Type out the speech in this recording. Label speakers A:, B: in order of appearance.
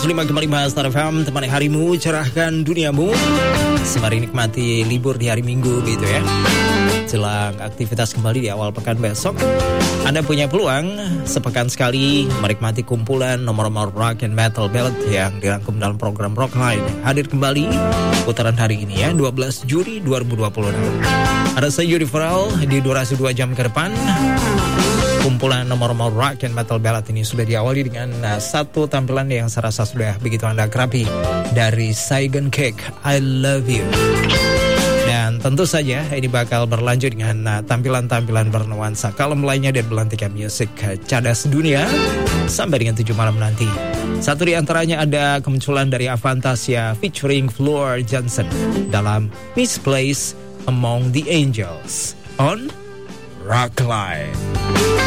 A: 105,5 Star FM, temani harimu, cerahkan duniamu. Sembari nikmati libur di hari Minggu gitu ya. Jelang aktivitas kembali di awal pekan besok, Anda punya peluang sepekan sekali menikmati kumpulan nomor-nomor rock and metal ballad yang dirangkum dalam program Rockline. Hadir kembali putaran hari ini ya, 12 Juli 2026. Ada saya Yudi Farel di durasi 2 jam ke depan. Kumpulan nomor-nomor rock and metal ballad ini sudah diawali dengan satu tampilan yang saya rasa sudah begitu Anda akrabi dari Saigon Cake, I Love You. Dan tentu saja ini bakal berlanjut dengan tampilan-tampilan bernuansa kalem lainnya dan belantikan musik cadas dunia sampai dengan 7 malam nanti. Satu di antaranya ada kemunculan dari Avantasia featuring Floor Johnson dalam Misplaced Among the Angels on Rockline.